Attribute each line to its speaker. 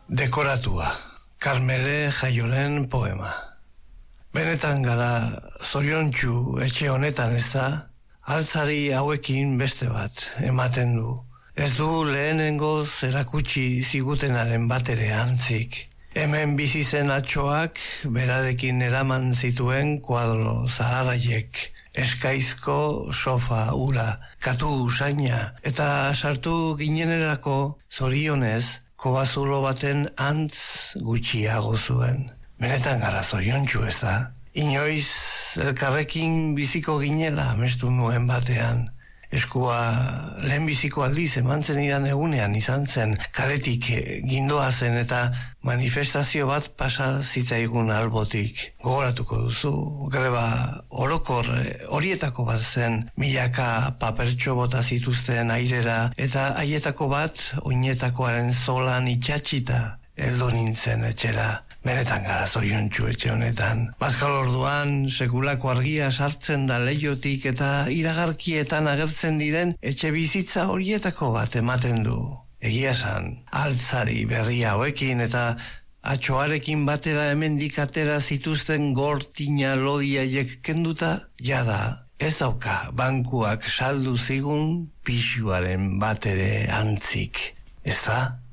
Speaker 1: Dekoratua, Karmele Jaioren poema. Benetan gara zoriontsu etxe honetan ez da, altzari hauekin beste bat ematen du. Ez du lehenengoz erakutsi zigutenaren batere antzik. Hemen bizi zen atxoak berarekin eraman zituen kuadro zaharraiek, eskaizko sofa ura, katu usaina, eta sartu ginenerako zorionez kobazulo baten antz gutxiago zuen. Benetan gara zoriontsu ez da. Inoiz elkarrekin biziko ginela amestu nuen batean. Eskua lehenbiziko aldiz eman zenidan egunean izan zen, kaletik gindoa zen eta manifestazio bat pasa zitzaigun albotik. Gogoratuko duzu, greba orokor horietako bat zen, milaka papertxo bota zituzten airera eta haietako bat oinetakoaren zolan itxatxita heldu nintzen etxera. Benetan gara zoriontsu etxe honetan. Bazkal orduan sekulako argia sartzen da leiotik eta iragarkietan agertzen diren etxe bizitza horietako bat ematen du. Egia esan, altzari berria hauekin eta atxoarekin batera hemendik atera zituzten gortina lodiaiek kenduta, jada, ez dauka bankuak saldu zigun pisuaren batere antzik. Ez da?